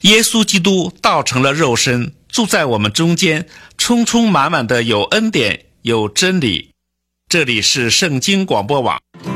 耶稣基督道成了肉身，住在我们中间，充充满满的有恩典，有真理。这里是圣经广播网。